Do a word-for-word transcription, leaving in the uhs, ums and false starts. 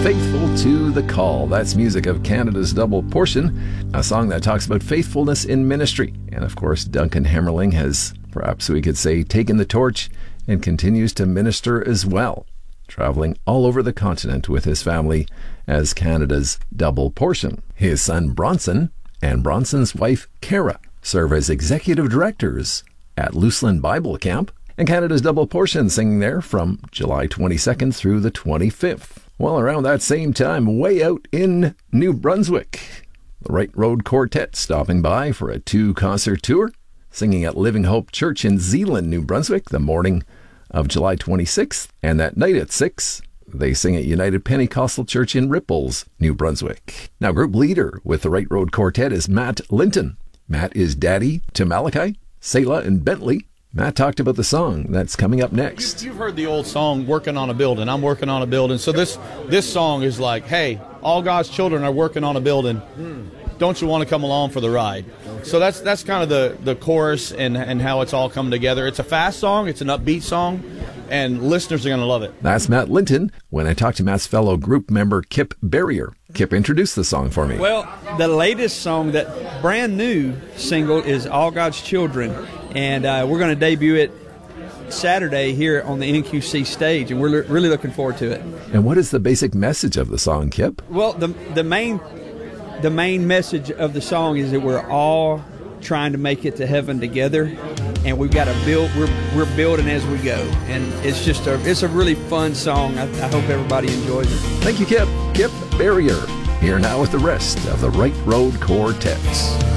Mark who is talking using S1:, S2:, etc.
S1: Faithful to the Call. That's music of Canada's Double Portion, a song that talks about faithfulness in ministry. And of course, Duncan Hemmerling has, perhaps we could say, taken the torch and continues to minister as well, traveling all over the continent with his family as Canada's Double Portion. His son Bronson and Bronson's wife Kara serve as executive directors at Luseland Bible Camp, and Canada's Double Portion singing there from July twenty-second through the twenty-fifth. Well, around that same time, way out in New Brunswick, the Right Road Quartet stopping by for a two-concert tour, singing at Living Hope Church in Zeeland, New Brunswick, the morning of July twenty-sixth, and that night at six, they sing at United Pentecostal Church in Ripples, New Brunswick. Now, group leader with the Right Road Quartet is Matt Linton. Matt is daddy to Malachi, Selah, and Bentley. Matt talked about the song that's coming up next.
S2: You've heard the old song, Working on a Building. I'm working on a building. So this this song is like, hey, all God's children are working on a building. Don't you want to come along for the ride? So that's that's kind of the, the chorus and, and how it's all come together. It's a fast song. It's an upbeat song. And listeners are going to love it.
S1: That's Matt Linton. When I talked to Matt's fellow group member, Kip Barrier, Kip introduced the song for me.
S3: Well, the latest song, that brand new single, is All God's Children. And uh, we're going to debut it Saturday here on the N Q C stage, and we're le- really looking forward to it.
S1: And what is the basic message of the song, Kip?
S3: Well, the the main the main message of the song is that we're all trying to make it to heaven together, and we've got to build. We're we're building as we go, and it's just a it's a really fun song. I, I hope everybody enjoys it.
S1: Thank you, Kip. Kip Barrier here now with the rest of the Right Road Quartets.